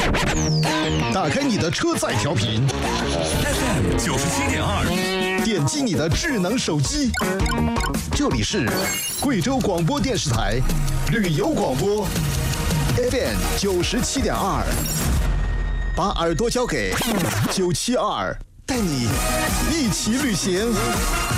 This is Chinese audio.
打开你的车载调频 FM 97.2， 点击你的智能手机，这里是贵州广播电视台旅游广播 FM 97.2，把耳朵交给972，带你一起旅行。